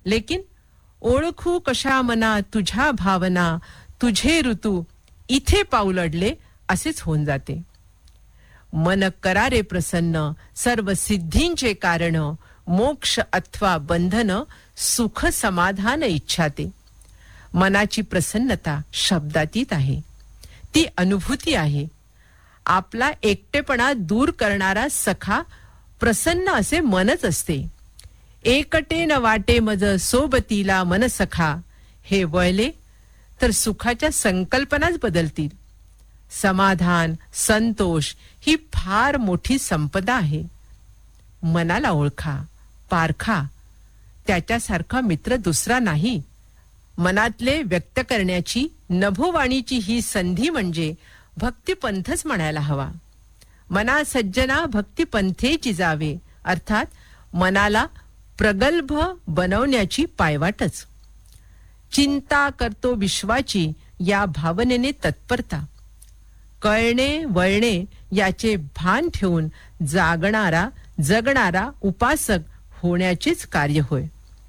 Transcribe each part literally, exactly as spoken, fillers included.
लेकिन ओळखू कशा मना तुझ्या भावना, तुझे ऋतू इथे पाऊल अडले असेच होऊन जाते. मन करारे प्रसन्न, सर्व सिद्धींचे कारण, मोक्ष अथवा बंधन, सुख समाधान इच्छाते. मनाची प्रसन्नता शब्दातीत आहे, ती अनुभूती आहे. आपला एकटेपणा दूर करणारा सखा प्रसन्न असे मनच असते. एकटे न वाटे मज सोबतीला मन सखा, हे वळले तर सुखाच्या संकल्पनाच बदलतील. समाधान, संतोष ही फार मोठी संपदा आहे. मनाला ओळखा, पारखा, त्याच्यासारखा मित्र दुसरा नाही. मनातले व्यक्त करण्याची नभोवाणीची ही संधी म्हणजे भक्तिपंथच म्हणायला हवा. मना सज्जना भक्तिपंथेची जावे, अर्थात मनाला प्रगल्भ बनवण्याची पायवाटच. चिंता करतो विश्वाची या भावनेने तत्परता. कळणे वळणे याचे भान ठेवून जागणारा जगणारा उपासक होण्याचेच कार्य होय.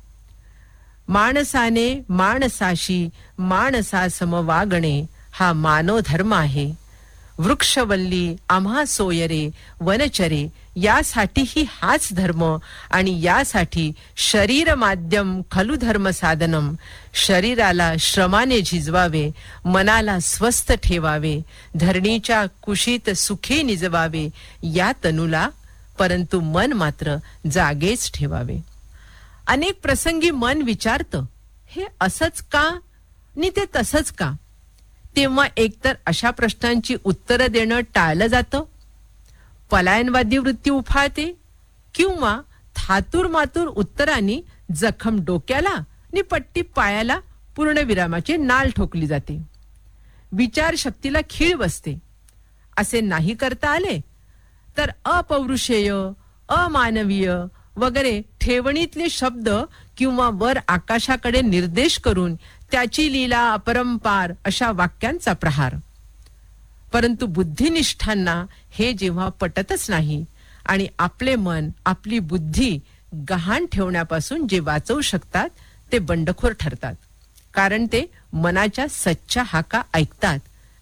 माणसाने माणसाशी माणसासम वागणे हा मानव धर्म आहे. वृक्षवल्ली आम्हा सोयरे वनचरे यासाठीही हाच धर्म, आणि यासाठी शरीर माध्यम खलु धर्म साधनम. शरीराला श्रमाने झिजवावे, मनाला स्वस्थ ठेवावे, धरणीच्या कुशीत सुखे निजवावे या तनुला, परंतु मन मात्र जागेच ठेवावे. अनेक प्रसंगी मन विचारतं, हे असंच का नि ते तसंच का. तेव्हा एकतर अशा प्रश्नांची उत्तरं देणं टाळलं जातं, पलायनवादी वृत्ती उफाळते, किंवा थातूर मातूर उत्तरांनी जखम डोक्याला नि पट्टी पायाला पूर्णविरामाची नाल ठोकली जाते. विचारशक्तीला खीळ बसते. असे नाही करता आले तर अपौरुषेय, अमानवीय वगैरे ठेवणीतले शब्द किंवा वर आकाशाकडे निर्देश करून त्याची लीला अपरंपार अशा वाक्यांचा प्रहार. परंतु बुद्धिनिष्ठांना हे जेव्हा पटतच नाही आणि आपले मन आपली बुद्धी गहाण ठेवण्यापासून जे वाचवू शकतात ते बंडखोर ठरतात, कारण ते मनाच्या सच्च्या हाका ऐकतात.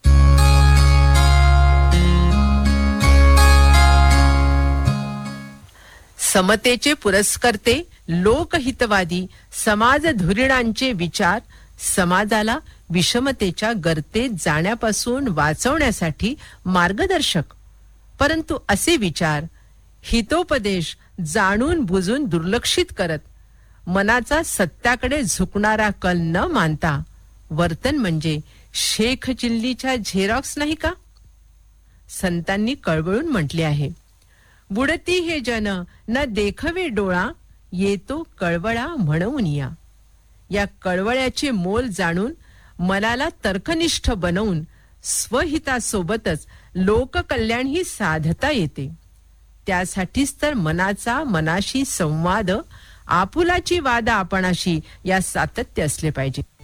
समतेचे पुरस्कर्ते, लोकहितवादी, समाज धुरीणांचे विचार समाजाला विषमतेच्या गर्तेत जाण्यापासून वाचवण्यासाठी मार्गदर्शक. परंतु असे विचार, हितोपदेश जाणून बुजून दुर्लक्षित करत मनाचा सत्याकडे झुकणारा कल न मानता वर्तन म्हणजे शेख चिल्लीच्या झेरॉक्स नाही का. संतांनी कळवळून म्हटले आहे, बुडती हे जन न देखवे डोळा, येतो कळवळा म्हणून या. या कळवळ्याचे मोल जाणून मनाला तर्कनिष्ठ बनवून स्वहितासोबतच लोककल्याणही साधता येते. त्यासाठीच तर मनाचा मनाशी संवाद, आपुलाची वाद आपणाशी या सातत्य असले पाहिजे.